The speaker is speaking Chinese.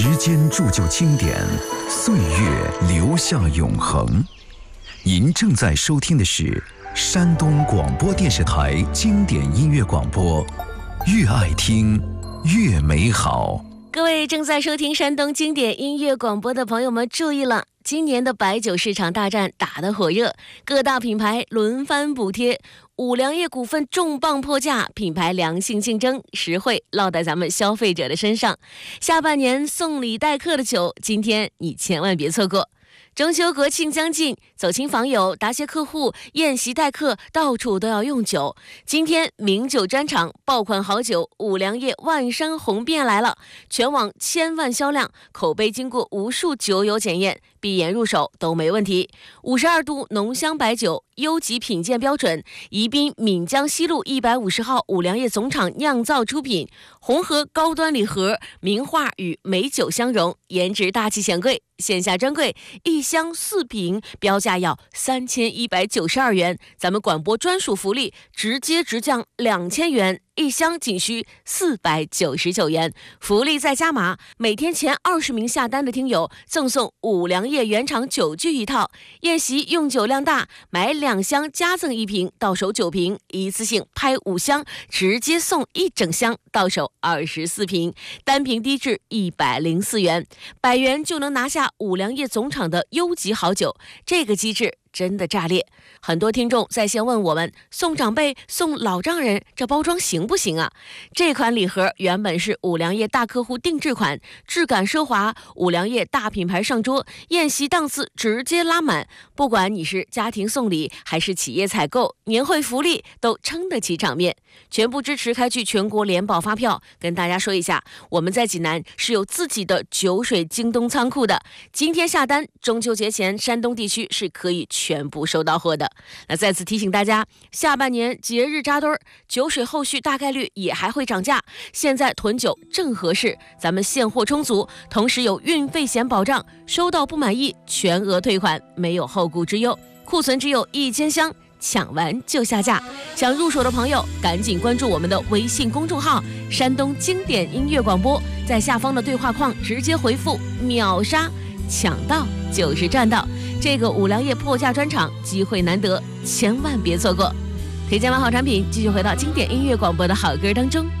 时间铸就经典，岁月留下永恒。您正在收听的是山东广播电视台经典音乐广播，越爱听越美好。 各位正在收听山东经典音乐广播的朋友们注意了，今年的白酒市场大战打得火热，各大品牌轮番补贴，五粮液股份重磅破价，品牌良性竞争，实惠落在咱们消费者的身上。下半年送礼待客的酒，今天你千万别错过。中秋国庆将近，走亲访友、答谢客户、宴席待客，到处都要用酒。今天名酒专场，爆款好酒五粮液万山红遍来了，全网1000万销量，口碑经过无数酒友检验，闭眼入手都没问题。52度浓香白酒，优级品鉴标准，宜宾闽江西路150号五粮液总厂酿造出品，红盒高端礼盒，名画与美酒相融，颜值大气显贵。线下专柜1箱4瓶，标价要3192元，咱们广播专属福利，直降2000元。1箱仅需499元，福利再加码，每天前20名下单的听友赠送五粮液原厂酒具一套，宴席用酒量大，买2箱加赠1瓶，到手9瓶，一次性拍5箱，直接送1整箱，到手24瓶，单瓶低至104元，100元就能拿下五粮液总厂的优级好酒，这个机制真的炸裂！很多听众在线问我们，送长辈、送老丈人，这包装行不行啊？这款礼盒原本是五粮液大客户定制款，质感奢华，五粮液大品牌上桌，宴席档次直接拉满。不管你是家庭送礼还是企业采购，年会福利都撑得起场面，全部支持开具全国联保发票。跟大家说一下，我们在济南是有自己的酒水京东仓库的，今天下单，中秋节前山东地区是可以全部收到货的。那再次提醒大家，下半年节日扎堆儿，酒水后续大概率也还会涨价，现在囤酒正合适，咱们现货充足，同时有运费险保障，收到不满意全额退款，没有后顾之忧，库存只有1000箱，抢完就下架。想入手的朋友赶紧关注我们的微信公众号山东经典音乐广播，在下方的对话框直接回复秒杀，抢到就是赚到。这个五粮液破价专场机会难得，千万别错过。推荐完好产品，继续回到经典音乐广播的好歌当中。